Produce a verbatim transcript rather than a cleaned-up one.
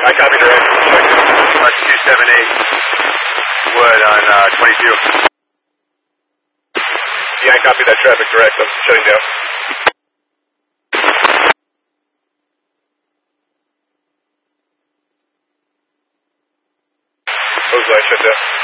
I copy direct. two seven eight Wood on uh, twenty-two. Yeah, I copy that traffic direct. I'm shutting down. Those lights shut down.